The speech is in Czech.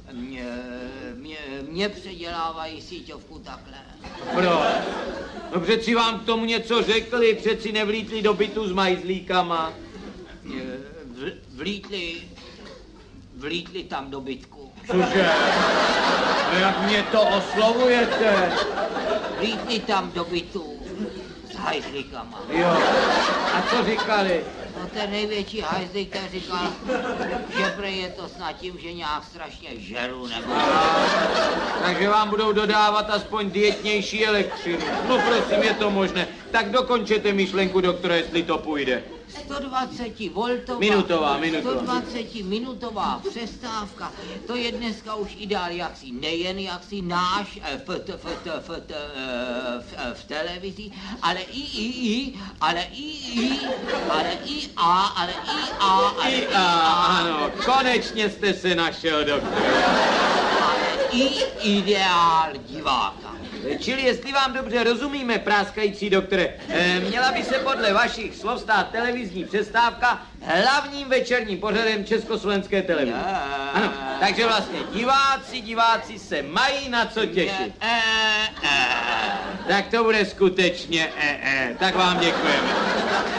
Mě předělávají síťovku takhle. Proč? No přeci vám k tomu něco řekli, přeci nevlítli do bytu s majzlíkama. Vlítli tam do bytku. Cože? A jak mě to oslovujete? Vlítli tam do bytu s hajzlíkama. Jo. A co říkali? No ten největší hajzlík ten říkal, že prej je to snad tím, že nějak strašně žeru nebo... Takže vám budou dodávat aspoň dietnější elektřinu. No prosím, je to možné. Tak dokončete myšlenku, doktore, jestli to půjde. 120 Minutová. 120-minutová přestávka, to je dneska už ideál jaksi nejen jaksi náš v televizi, ale ano, konečně jste se našel, doktore. Ale i ideál diváka. Čili jestli vám dobře rozumíme, práskající doktore, měla by se podle vašich slov stát televizní přestávka hlavním večerním pořadem československé televize. Ano, takže vlastně diváci se mají na co těšit. Tak to bude skutečně Tak vám děkujeme.